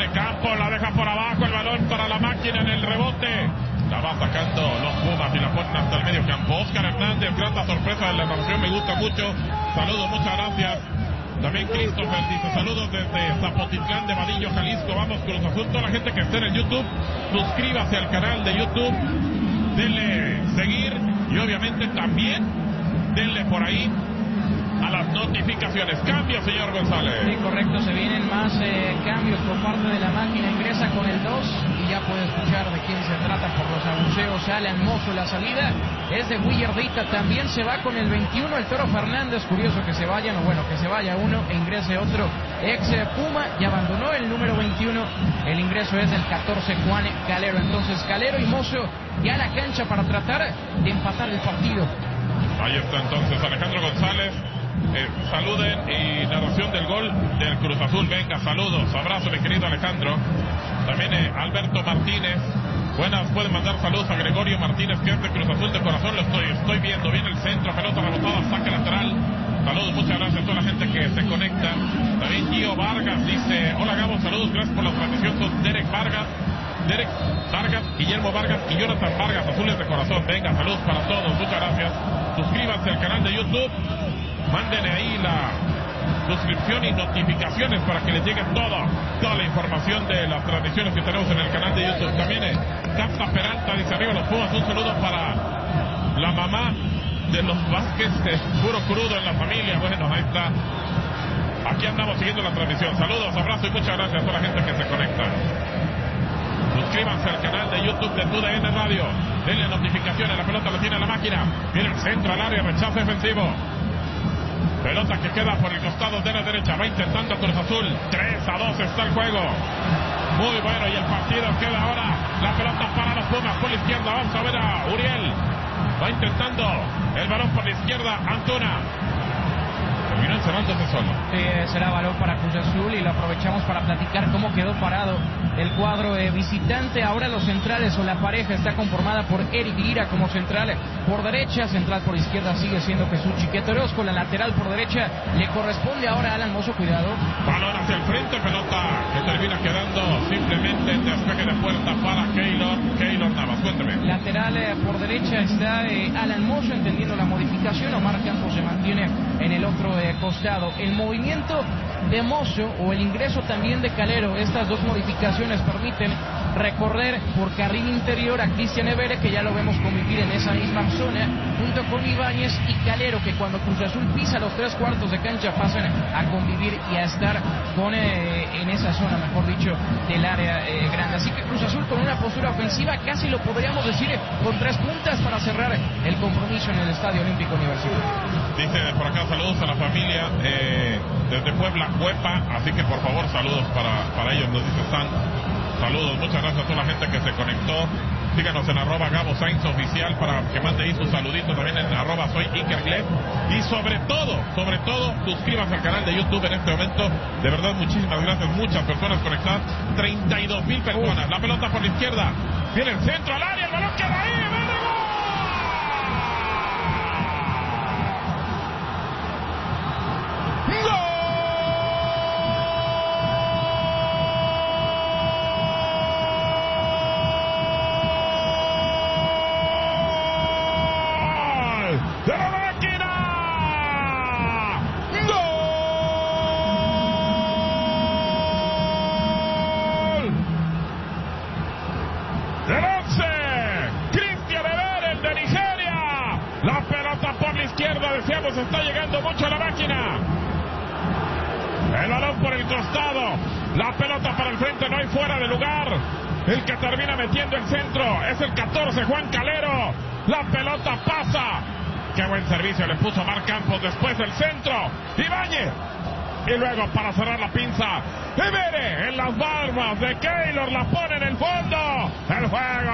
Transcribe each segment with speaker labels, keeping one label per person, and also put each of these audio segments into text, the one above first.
Speaker 1: Campos la deja por abajo, el balón para la máquina en el rebote. La va sacando los Pumas y la ponen hasta el medio campo. Oscar Hernández, grata sorpresa de la narración, me gusta mucho. Saludos, muchas gracias. También Christopher dice saludos desde Zapotitlán de Vadillo, Jalisco. Vamos Cruz Azul, toda la gente que esté en el YouTube, suscríbase al canal de YouTube, denle seguir y obviamente también denle por ahí a las notificaciones. Cambio, señor González.
Speaker 2: Sí, correcto, se vienen más cambios por parte de la máquina. Ingresa con el 2 y ya puede escuchar de quién se trata por los abucheos. Alan Mozo, la salida es de Willardita. También se va con el 21 el Toro Fernández. Curioso que se vayan, o bueno, que se vaya uno e ingrese otro ex Puma. Ya abandonó el número 21. El ingreso es del 14 Juan Calero. Entonces Calero y Mozo ya a la cancha para tratar de empatar el partido.
Speaker 1: Ahí está entonces Alejandro González. Saluden y narración del gol del Cruz Azul. Venga, saludos, abrazo mi querido Alejandro. También Alberto Martínez. Buenas, pueden mandar saludos a Gregorio Martínez, que es de Cruz Azul de corazón. Lo estoy viendo. Viene el centro, pelota rebotada, saque lateral. Saludos, muchas gracias a toda la gente que se conecta. También Gio Vargas dice: hola Gabo, saludos, gracias por la transmisión. Son Derek Vargas, Guillermo Vargas y Jonathan Vargas, Azules de corazón. Venga, saludos para todos, muchas gracias. Suscríbanse al canal de YouTube. Manden ahí la suscripción y notificaciones para que les llegue toda la información de las transmisiones que tenemos en el canal de YouTube. También Capta Peralta dice: arriba los Pumas. Un saludo para la mamá de los Vázquez, puro crudo en la familia. Bueno, ahí está. Aquí andamos siguiendo la transmisión. Saludos, abrazo y muchas gracias a toda la gente que se conecta. Suscríbanse al canal de YouTube de TUDN Radio. Denle notificaciones, la pelota la tiene la máquina. Viene el centro al área, rechazo defensivo. Pelota que queda por el costado de la derecha. Va intentando Cruz Azul. 3-2 está el juego. Muy bueno, y el partido queda ahora. La pelota para los Pumas por la izquierda. Vamos a ver a Uriel. Va intentando el balón por la izquierda. Antuna. Terminó encerrándose solo.
Speaker 2: Será balón para Cruz Azul y lo aprovechamos para platicar cómo quedó parado el cuadro visitante. Ahora los centrales o la pareja está conformada por Eric Lira como central por derecha, central por izquierda sigue siendo Jesús Chiquete Orozco, la lateral por derecha le corresponde ahora a Alan Mozo, cuidado.
Speaker 1: Balón hacia el frente, pelota que termina quedando simplemente en despeje de puerta para Keylor Navas. Cuénteme.
Speaker 2: Lateral por derecha está Alan Mozo, entendiendo la modificación. Omar Campos se mantiene en el otro costado. El movimiento de Mozo o el ingreso también de Calero, estas dos modificaciones permiten recorrer por carril interior a Cristian Evere, que ya lo vemos convivir en esa misma zona, junto con Ibáñez y Calero, que cuando Cruz Azul pisa los 3/4 de cancha pasan a convivir y a estar con en esa zona, mejor dicho, del área grande. Así que Cruz Azul con una postura ofensiva, casi lo podríamos decir, con 3 puntas para cerrar el compromiso en el Estadio Olímpico Universitario.
Speaker 1: Dice por acá: saludos a la familia desde Puebla, Huepa, así que por favor saludos para ellos, nos dice Stan. Saludos, muchas gracias a toda la gente que se conectó. Síganos en @Gabo Sainz Oficial para que mande ahí sus saluditos, también en @soy Iker Gleb. Y sobre todo, suscríbanse al canal de YouTube en este momento. De verdad, muchísimas gracias, muchas personas conectadas, 32,000 personas. La pelota por la izquierda, viene el centro al área, el balón queda ahí, ¡gol! ¡de la máquina! ¡Gol! ¡del 11! ¡Cristian Evere, el de Nigeria! La pelota por la izquierda, decíamos, está llegando mucho a la máquina. El balón por el costado. La pelota para el frente, no hay fuera de lugar. El que termina metiendo el centro es el 14, Juan Calero. La pelota pasa. Qué buen servicio le puso Omar Campos. Después el centro, Ibáñez. Y luego para cerrar la pinza, Evere en las barbas de Keylor. La pone en el fondo. El juego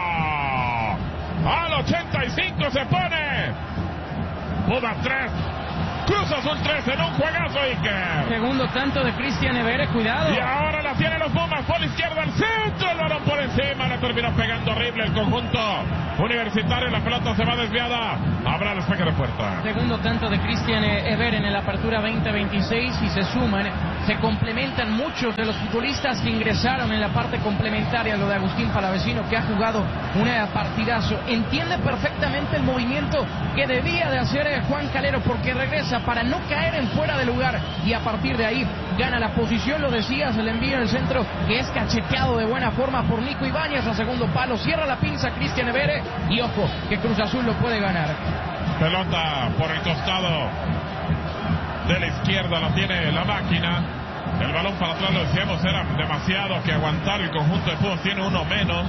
Speaker 1: al 85 se pone. Pumas 3, Cruz Azul 3 en un juegazo, Iker.
Speaker 2: Segundo tanto de Cristian Evere, cuidado.
Speaker 1: Y ahora la tienen los Pumas por la izquierda, el centro, el balón por encima, le terminó pegando horrible el conjunto Universitario, la pelota se va desviada. Habrá despeje de puerta.
Speaker 2: Segundo tanto de Christian Ever en la apertura 2026 y se complementan muchos de los futbolistas que ingresaron en la parte complementaria. Lo de Agustín Palavecino, que ha jugado un partidazo. Entiende perfectamente el movimiento que debía de hacer Juan Calero, porque regresa para no caer en fuera de lugar y a partir de ahí gana la posición. Lo decías, el envío en el centro que es cacheteado de buena forma por Nico Ibáñez a segundo palo. Cierra la pinza Christian Ever y ojo que Cruz Azul lo puede ganar.
Speaker 1: Pelota por el costado de la izquierda, la tiene la máquina. El balón para atrás, lo decíamos, era demasiado que aguantar el conjunto de Pumas. Tiene uno menos.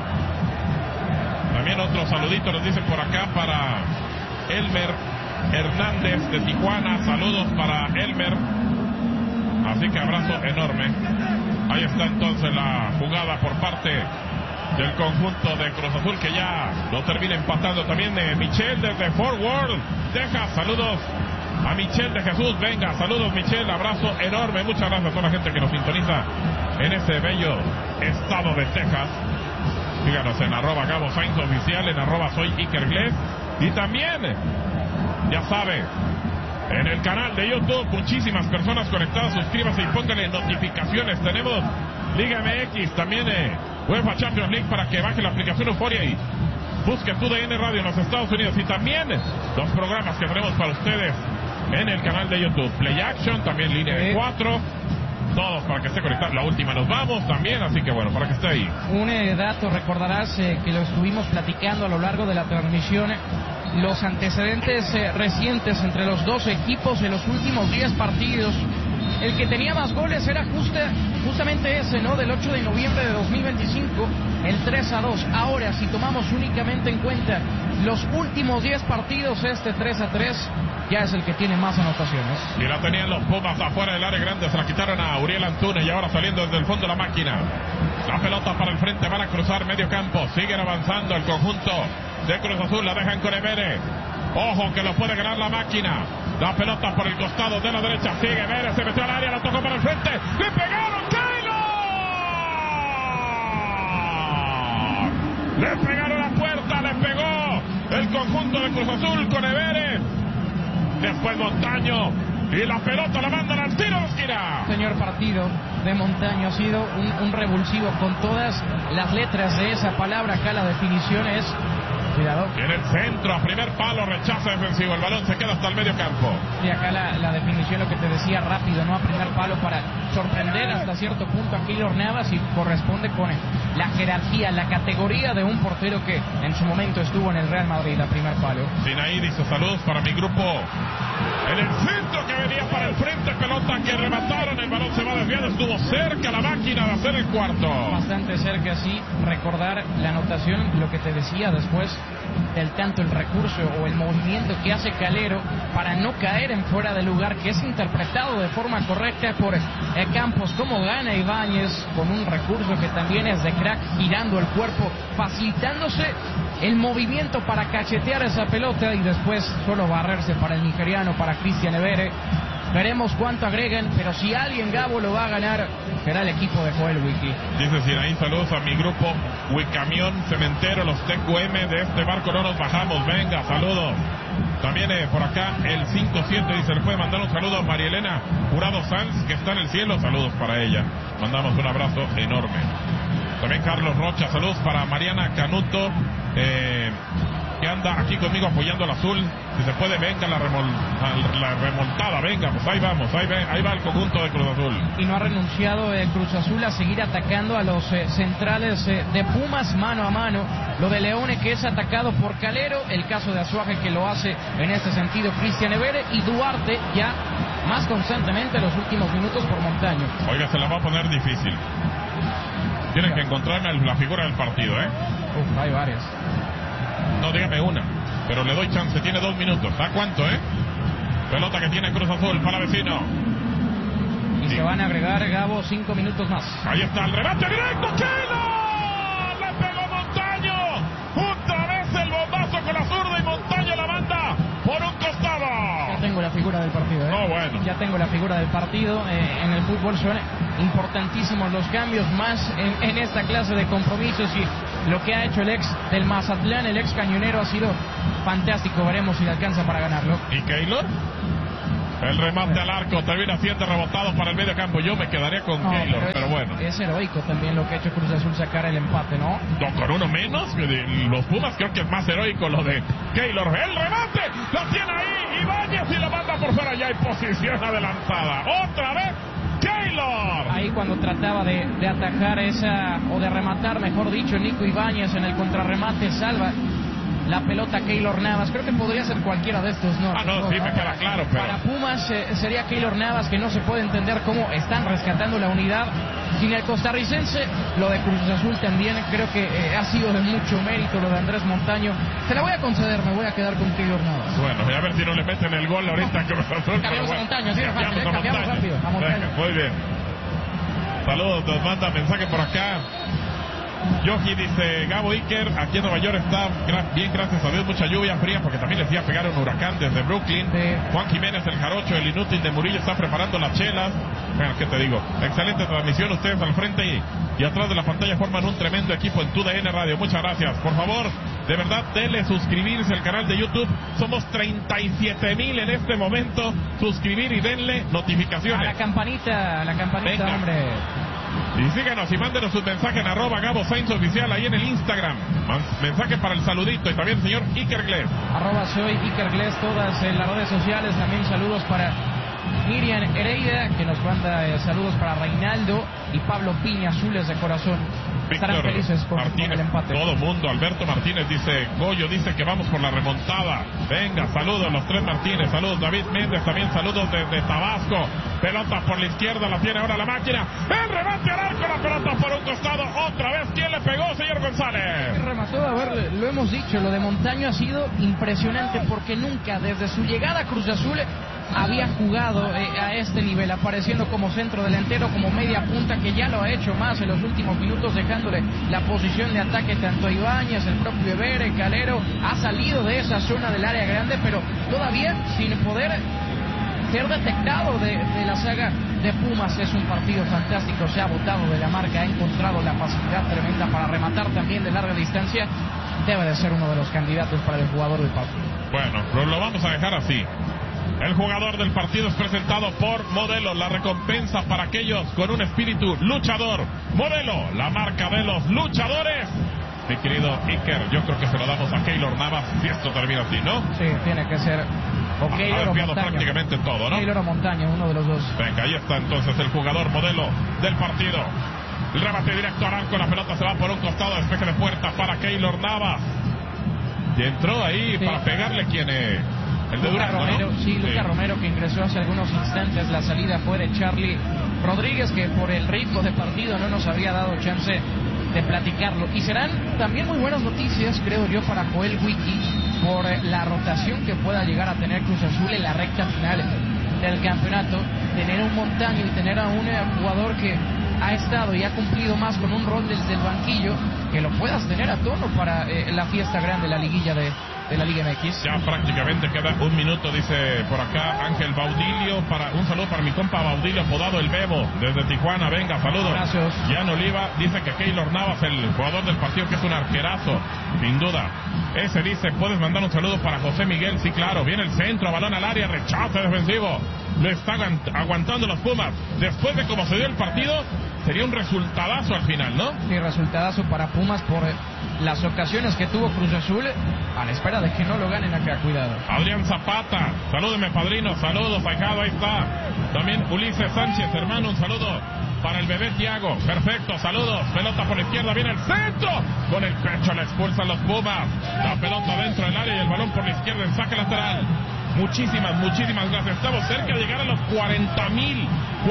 Speaker 1: También otro saludito nos dicen por acá para Elmer Hernández de Tijuana. Saludos para Elmer. Así que abrazo enorme. Ahí está entonces la jugada por parte del conjunto de Cruz Azul, que ya lo termina empatando. También de Michel desde Fort Worth, Texas. Saludos a Michel de Jesús. Venga, saludos Michel, abrazo enorme. Muchas gracias a toda la gente que nos sintoniza en ese bello estado de Texas. Síganos en @Gabo Sainz Oficial, en @Soy Iker Gles. Y también, ya sabe, en el canal de YouTube, muchísimas personas conectadas. Suscríbase y póngale notificaciones. Tenemos Liga MX, también UEFA Champions League, para que baje la aplicación Euforia y busque TUDN Radio en los Estados Unidos. Y también los programas que tenemos para ustedes en el canal de YouTube. Play Action, también Línea de 4. Todos para que esté conectado. La última nos vamos también, así que bueno, para que esté ahí.
Speaker 2: Un dato, recordarás que lo estuvimos platicando a lo largo de la transmisión. Los antecedentes recientes entre los dos equipos en los últimos 10 partidos. El que tenía más goles era justamente ese, ¿no? Del 8 de noviembre de 2025, el 3-2. Ahora, si tomamos únicamente en cuenta los últimos 10 partidos, este 3-3 ya es el que tiene más anotaciones.
Speaker 1: Y la tenían los Pumas afuera del área grande, se la quitaron a Uriel Antúnez y ahora saliendo desde el fondo la máquina. La pelota para el frente, van a cruzar medio campo, siguen avanzando el conjunto de Cruz Azul, la dejan con Evere. Ojo que lo puede ganar la máquina. La pelota por el costado de la derecha, sigue Evere, se metió al área, la tocó para el frente, le pegaron, Keylor. Le pegaron la puerta, le pegó el conjunto de Cruz Azul con Evere. Después Montaño y la pelota la mandan al tiro de esquina.
Speaker 2: Señor, partido de Montaño ha sido un revulsivo con todas las letras de esa palabra. Acá la definición es, cuidado,
Speaker 1: en el centro, a primer palo, rechaza defensivo, el balón se queda hasta el medio campo.
Speaker 2: Y acá la definición, lo que te decía, rápido, ¿no? A primer palo para sorprender hasta cierto punto a Keylor Navas, y corresponde con la jerarquía, la categoría de un portero que en su momento estuvo en el Real Madrid a primer palo.
Speaker 1: Sinaí dice saludos para mi grupo. En el centro que venía para el frente, pelota que remataron, el balón se va desviado, estuvo cerca la máquina de hacer el cuarto.
Speaker 2: Bastante cerca, sí. Recordar la anotación, lo que te decía después del tanto, el recurso o el movimiento que hace Calero para no caer en fuera de lugar, que es interpretado de forma correcta por Campos. Como gana Ibáñez con un recurso que también es de crack, girando el cuerpo, facilitándose el movimiento para cachetear esa pelota y después solo barrerse para el nigeriano, para Christian Ever. Veremos cuánto agregan, pero si alguien, Gabo, lo va a ganar, será el equipo de Joel Wiki.
Speaker 1: Dice Sinaí, saludos a mi grupo Wicamión Cementero, los TQM de este barco no nos bajamos, venga, saludos. También por acá el 57 dice, le puede mandar un saludo a María Elena Jurado Sanz, que está en el cielo, saludos para ella. Mandamos un abrazo enorme. También Carlos Rocha, saludos para Mariana Canuto, que anda aquí conmigo apoyando al azul. Si se puede, venga la remontada, venga, pues ahí vamos, ahí va el conjunto de Cruz Azul.
Speaker 2: Y no ha renunciado Cruz Azul a seguir atacando a los centrales de Pumas mano a mano. Lo de Leone, que es atacado por Calero, el caso de Azuaje, que lo hace en este sentido Christian Ever, y Duarte ya más constantemente en los últimos minutos por Montaño.
Speaker 1: Oiga, se la va a poner difícil. Tienen que encontrarme la figura del partido,
Speaker 2: Hay varias.
Speaker 1: No, dígame una, pero le doy chance, tiene 2 minutos. ¿A cuánto, Pelota que tiene Cruz Azul para Vecino.
Speaker 2: Y sí, se van a agregar, Gabo, 5 minutos más.
Speaker 1: Ahí está el remate directo, Keylor. Le pegó Montaño. Otra vez el bombazo con la zurda y Montaño la manda por un costado.
Speaker 2: Ya tengo la figura del partido,
Speaker 1: No, bueno.
Speaker 2: Ya tengo la figura del partido. En el fútbol son importantísimos los cambios, más en esta clase de compromisos, y lo que ha hecho el ex del Mazatlán, el ex cañonero, ha sido fantástico. Veremos si le alcanza para ganarlo.
Speaker 1: ¿Y Keylor? El remate al arco termina siendo rebotado para el medio campo. Yo me quedaría con Keylor, pero bueno.
Speaker 2: Es heroico también lo que ha hecho Cruz Azul, sacar el empate, ¿no?
Speaker 1: No, con uno menos. Los Pumas creo que es más heroico lo de Keylor. El remate lo tiene ahí Ibáñez y lo manda por fuera. Ya hay posición adelantada. Otra vez Keylor.
Speaker 2: Ahí cuando trataba de atajar esa, o de rematar, mejor dicho, Nico Ibáñez en el contrarremate, salva la pelota Keylor Navas. Creo que podría ser cualquiera de estos, ¿no?
Speaker 1: No, sí, me queda claro, pero...
Speaker 2: Para Pumas sería Keylor Navas, que no se puede entender cómo están rescatando la unidad sin el costarricense. Lo de Cruz Azul también creo que ha sido de mucho mérito, lo de Andrés Montaño. Se la voy a conceder, me voy a quedar con Keylor Navas.
Speaker 1: Bueno, voy a ver si no le meten el gol ahorita a Cruz Azul.
Speaker 2: Cambiamos a Montaño, sí, cambiamos rápido a Montaño.
Speaker 1: Muy bien. Saludos, nos manda mensaje por acá. Yogi dice, Gabo Iker, aquí en Nueva York está bien, gracias a Dios, mucha lluvia fría, porque también les iba a pegar un huracán desde Brooklyn.
Speaker 2: Sí.
Speaker 1: Juan Jiménez, el jarocho, el inútil de Murillo, está preparando las chelas. Bueno, ¿qué te digo? Excelente transmisión, ustedes al frente y atrás de la pantalla forman un tremendo equipo en TUDN Radio. Muchas gracias. Por favor, de verdad, denle suscribirse al canal de YouTube. Somos 37,000 en este momento. Suscribir y denle notificaciones.
Speaker 2: A la campanita,
Speaker 1: venga,
Speaker 2: hombre.
Speaker 1: Y síganos y mándenos sus mensajes en @GaboSainzOficial ahí en el Instagram. Mensaje para el saludito y también el señor Iker Gles.
Speaker 2: @soy Iker Gles, todas en las redes sociales. También saludos para Miriam Hereida, que nos manda saludos para Reinaldo y Pablo Piña, azules de corazón. Estarán felices con el empate.
Speaker 1: Todo mundo. Alberto Martínez dice, Goyo dice que vamos por la remontada. Venga, saludos los tres Martínez, saludos David Méndez, también saludos desde Tabasco. Pelota por la izquierda, la tiene ahora la máquina. El remate al arco, la pelota por un costado. Otra vez, ¿quién le pegó, señor González?
Speaker 2: Remató, a ver, lo hemos dicho, lo de Montaño ha sido impresionante, porque nunca desde su llegada a Cruz Azul había jugado a este nivel, apareciendo como centro delantero, como media punta, que ya lo ha hecho más en los últimos minutos, dejándole la posición de ataque tanto a Ibáñez, el propio Ebere, Calero. Ha salido de esa zona del área grande, pero todavía sin poder ser detectado de la saga de Pumas. Es un partido fantástico, se ha botado de la marca, ha encontrado la facilidad tremenda para rematar también de larga distancia. Debe de ser uno de los candidatos para el jugador del partido.
Speaker 1: Bueno, pero lo vamos a dejar así. El jugador del partido es presentado por Modelo, la recompensa para aquellos con un espíritu luchador. Modelo, la marca de los luchadores. Mi querido Iker, yo creo que se lo damos a Keylor Navas si esto termina así, ¿no?
Speaker 2: Sí, tiene que ser o Keylor o Montaño.
Speaker 1: Prácticamente todo, ¿no?
Speaker 2: Keylor o Montaño, uno de los dos.
Speaker 1: Venga, ahí está entonces el jugador modelo del partido. El remate directo al arco, la pelota se va por un costado, despeje de puerta para Keylor Navas. Y entró ahí para pegarle quien es. El de
Speaker 2: Lucas Romero,
Speaker 1: ¿no?
Speaker 2: sí, Lucas Romero, que ingresó hace algunos instantes. La salida fue de Charlie Rodríguez, que por el ritmo de partido no nos había dado chance de platicarlo. Y serán también muy buenas noticias, creo yo, para Joel Wiki, por la rotación que pueda llegar a tener Cruz Azul en la recta final del campeonato. Tener un Montaño y tener a un jugador que ha estado y ha cumplido más con un rol desde el banquillo, que lo puedas tener a tono para la fiesta grande, la liguilla de la Liga MX.
Speaker 1: Ya prácticamente queda un minuto, dice por acá Ángel Baudilio. Un saludo para mi compa Baudilio, apodado El Bebo, desde Tijuana. Venga, saludos.
Speaker 2: Gracias.
Speaker 1: Jan Oliva dice que Keylor Navas, el jugador del partido, que es un arquerazo, sin duda. Ese dice, ¿puedes mandar un saludo para José Miguel? Sí, claro. Viene el centro, balón al área, rechace defensivo. Lo están aguantando los Pumas. Después de cómo se dio el partido, sería un resultadazo al final, ¿no?
Speaker 2: Sí, resultadazo para Pumas por las ocasiones que tuvo Cruz Azul, a la espera de que no lo ganen acá. Cuidado.
Speaker 1: Adrián Zapata, salúdeme padrino, saludos, ahijado, ahí está. También Ulises Sánchez, hermano, un saludo para el bebé Tiago. Perfecto, saludos. Pelota por la izquierda, viene el centro. Con el pecho la expulsan los Pumas. La pelota dentro del área y el balón por la izquierda en saque lateral. Muchísimas gracias. Estamos cerca de llegar a los 40,000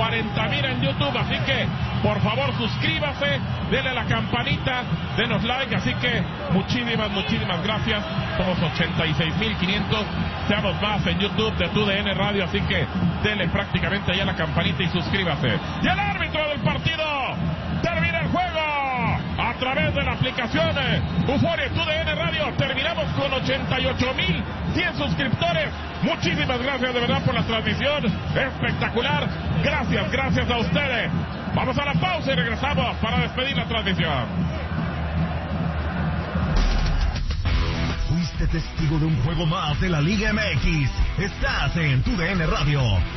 Speaker 1: en YouTube, así que por favor suscríbase, denle a la campanita, denos like, así que muchísimas gracias. Somos 86,500, seamos más en YouTube de TUDN Radio, así que denle prácticamente ahí a la campanita y suscríbase. Y el árbitro del partido termina el juego a través de la aplicación Euforia TUDN Radio. Terminamos con 88,100 suscriptores. Muchísimas gracias de verdad por la transmisión espectacular. Gracias a ustedes. Vamos a la pausa y regresamos para despedir la transmisión.
Speaker 3: Sé testigo de un juego más de la Liga MX. Estás en TUDN Radio.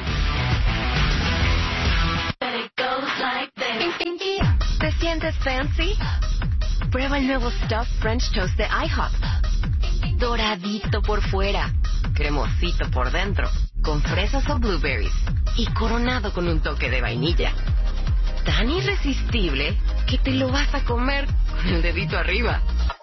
Speaker 4: ¿Te sientes fancy? Prueba el nuevo Stuffed French Toast de IHOP. Doradito por fuera, cremosito por dentro, con fresas o blueberries y coronado con un toque de vainilla. Tan irresistible que te lo vas a comer con el dedito arriba.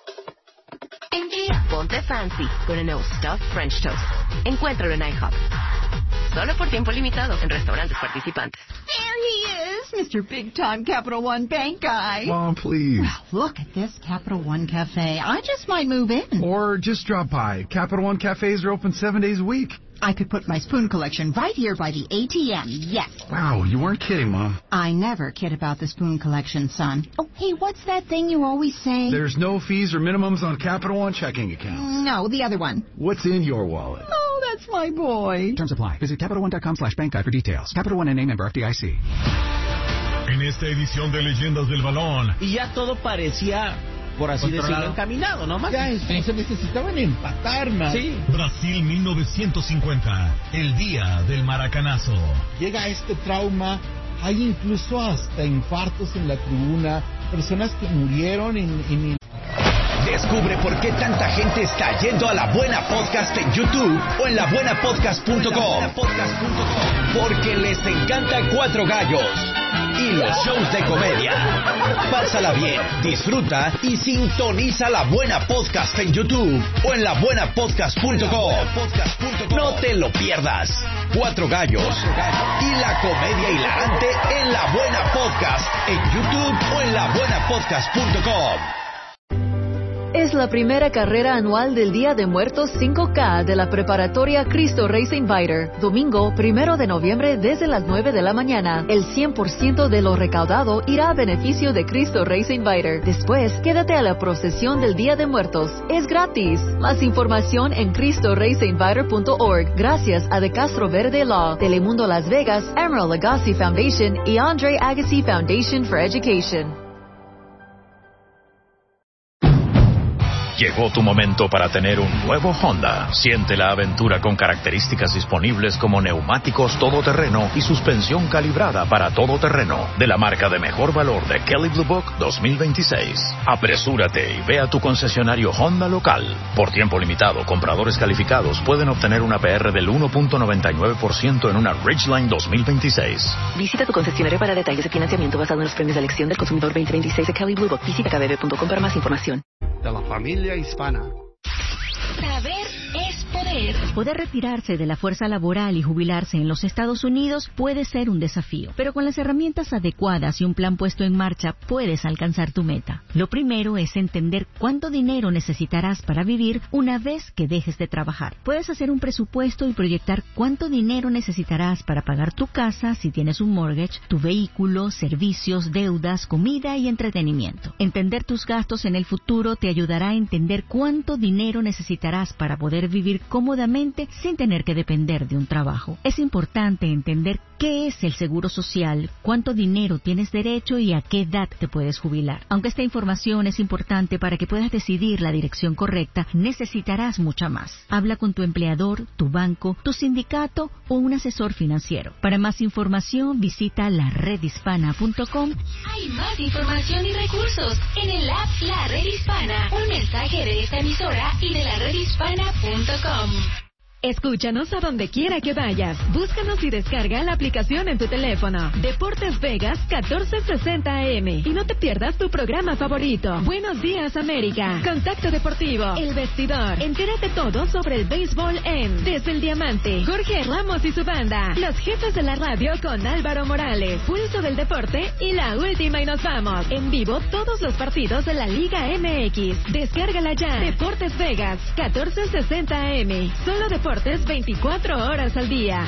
Speaker 4: Ponte fancy con el nuevo Stuffed French Toast. Encuéntralo en IHOP. Solo por tiempo limitado en restaurantes participantes.
Speaker 5: There he is, Mr. Big Time Capital One Bank guy.
Speaker 6: Mom, please.
Speaker 5: Well, look at this Capital One Cafe. I just might move in.
Speaker 6: Or just drop by. Capital One cafes are open 7 days a week.
Speaker 5: I could put my spoon collection right here by the ATM, yes.
Speaker 6: Wow, you weren't kidding, Mom.
Speaker 5: I never kid about the spoon collection, son. Oh, hey, what's that thing you always say?
Speaker 6: There's no fees or minimums on Capital One checking accounts.
Speaker 5: No, the other one.
Speaker 6: What's in your wallet?
Speaker 5: Oh, that's my boy.
Speaker 7: Terms apply. Visit CapitalOne.com/bankguide for details. Capital One and member FDIC.
Speaker 3: En esta edición de Leyendas del Balón.
Speaker 8: Y ya todo parecía, por así decirlo, encaminado, ¿no? Más
Speaker 9: ya se necesitaban empatar, más.
Speaker 8: Sí.
Speaker 3: Brasil 1950, el día del maracanazo.
Speaker 9: Llega este trauma, hay incluso hasta infartos en la tribuna, personas que murieron en
Speaker 10: Descubre por qué tanta gente está yendo a La Buena Podcast en YouTube o en labuenapodcast.com. Porque les encanta Cuatro Gallos y los shows de comedia. Pásala bien, disfruta y sintoniza La Buena Podcast en YouTube o en labuenapodcast.com. No te lo pierdas. Cuatro Gallos y la comedia hilarante en La Buena Podcast en YouTube o en labuenapodcast.com.
Speaker 11: Es la primera carrera anual del Día de Muertos 5K de la preparatoria Cristo Racing Fighter. Domingo 1 de noviembre desde las 9 de la mañana. El 100% de lo recaudado irá a beneficio de Cristo Racing Fighter. Después, quédate a la procesión del Día de Muertos. Es gratis. Más información en CristoRacingFighter.org. Gracias a De Castro Verde Law, Telemundo Las Vegas, Emerald Lagasse Foundation y Andre Agassi Foundation for Education.
Speaker 12: Llegó tu momento para tener un nuevo Honda. Siente la aventura con características disponibles como neumáticos todoterreno y suspensión calibrada para todoterreno de la marca de mejor valor de Kelley Blue Book 2026. Apresúrate y ve a tu concesionario Honda local. Por tiempo limitado, compradores calificados pueden obtener una PR del 1.99% en una Ridgeline 2026.
Speaker 4: Visita tu concesionario para detalles de financiamiento basado en los premios de elección del consumidor 2026 de Kelley Blue Book. Visita kbb.com para más información.
Speaker 7: De la familia hispana.
Speaker 4: Saber es poder.
Speaker 13: Poder retirarse de la fuerza laboral y jubilarse en los Estados Unidos puede ser un desafío, pero con las herramientas adecuadas y un plan puesto en marcha puedes alcanzar tu meta. Lo primero es entender cuánto dinero necesitarás para vivir una vez que dejes de trabajar. Puedes hacer un presupuesto y proyectar cuánto dinero necesitarás para pagar tu casa si tienes un mortgage, tu vehículo, servicios, deudas, comida y entretenimiento. Entender tus gastos en el futuro te ayudará a entender cuánto dinero necesitarás para poder vivir cómodamente sin tener que depender de un trabajo. Es importante entender qué es el seguro social, cuánto dinero tienes derecho y a qué edad te puedes jubilar. Aunque esta información es importante para que puedas decidir la dirección correcta, necesitarás mucha más. Habla con tu empleador, tu banco, tu sindicato o un asesor financiero. Para más información, visita laredhispana.com.
Speaker 14: Hay más información y recursos en el app La Red Hispana. Un mensaje de esta emisora y de laredhispana.com.
Speaker 15: Escúchanos a donde quiera que vayas. Búscanos y descarga la aplicación en tu teléfono. Deportes Vegas 1460 AM. Y no te pierdas tu programa favorito. Buenos días, América. Contacto Deportivo. El Vestidor. Entérate todo sobre el béisbol en Desde el Diamante. Jorge Ramos y su banda. Los jefes de la radio con Álvaro Morales. Pulso del deporte y la última y nos vamos. En vivo todos los partidos de la Liga MX. Descárgala ya. Deportes Vegas 1460 AM. Solo deportes 24 horas al día.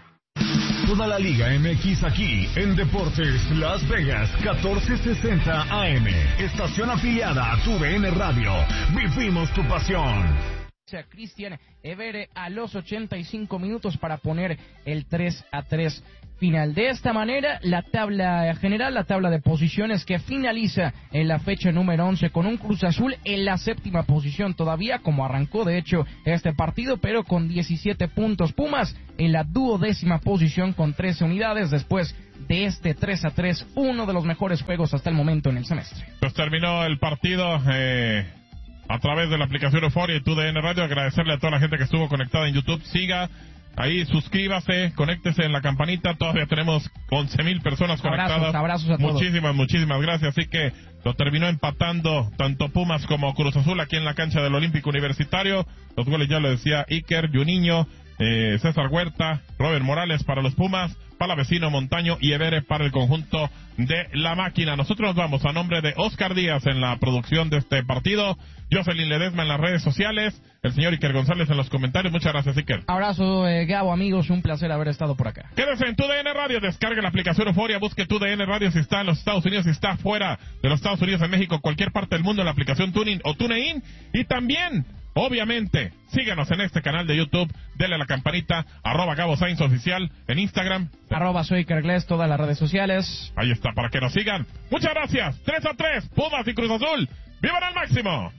Speaker 3: Toda la Liga MX aquí en Deportes Las Vegas 1460 AM. Estación afiliada a TUDN Radio. Vivimos tu pasión.
Speaker 2: Cristian Evere a los 85 minutos para poner el 3-3 final. De esta manera, la tabla general, la tabla de posiciones que finaliza en la fecha número 11 con un Cruz Azul en la séptima posición todavía, como arrancó de hecho este partido, pero con 17 puntos. Pumas en la 12ª posición con 13 unidades después de este 3-3, uno de los mejores juegos hasta el momento en el semestre.
Speaker 1: Pues terminó el partido a través de la aplicación Euforia y TUDN Radio. Agradecerle a toda la gente que estuvo conectada en YouTube. Siga ahí, suscríbase, conéctese en la campanita. Todavía tenemos 11,000 personas conectadas.
Speaker 2: Abrazos a todos.
Speaker 1: Muchísimas gracias. Así que lo terminó empatando tanto Pumas como Cruz Azul aquí en la cancha del Olímpico Universitario. Los goles ya lo decía Iker, Juninho, César Huerta, Robert Morales para los Pumas, Palavecino, Montaño y Evere para el conjunto de La Máquina. Nosotros nos vamos a nombre de Oscar Díaz en la producción de este partido, Jocelyn Ledesma en las redes sociales, el señor Iker González en los comentarios. Muchas gracias, Iker.
Speaker 2: Abrazo, Gabo, amigos, un placer haber estado por acá.
Speaker 1: Quédese en TUDN Radio, descargue la aplicación Euforia, busque TUDN Radio si está en los Estados Unidos, si está fuera de los Estados Unidos, en México, cualquier parte del mundo, en la aplicación TuneIn o TuneIn, y también obviamente, síganos en este canal de YouTube, denle a la campanita, @Gabo Sainz Oficial, en Instagram,
Speaker 2: @soy Kergles, todas las redes sociales.
Speaker 1: Ahí está, para que nos sigan. Muchas gracias, 3-3, Pumas y Cruz Azul, ¡vivan al máximo!